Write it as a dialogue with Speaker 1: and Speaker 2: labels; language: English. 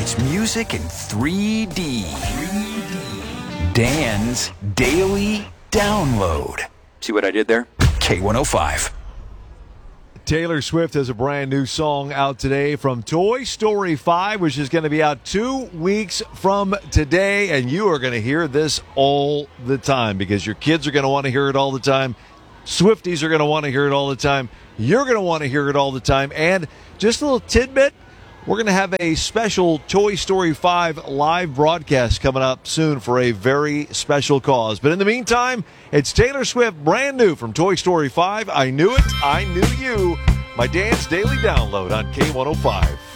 Speaker 1: It's music in 3D. Dan's Daily Download. See what I did there? K105.
Speaker 2: Taylor Swift has a brand new song out today from Toy Story 5, which is going to be out 2 weeks from today. And you are going to hear this all the time because your kids are going to want to hear it all the time. Swifties are going to want to hear it all the time. You're going to want to hear it all the time. And just a little tidbit, we're going to have a special Toy Story 5 live broadcast coming up soon for a very special cause. But in the meantime, it's Taylor Swift, brand new from Toy Story 5. I Knew It, I Knew You. My Dan's Daily Download on K105.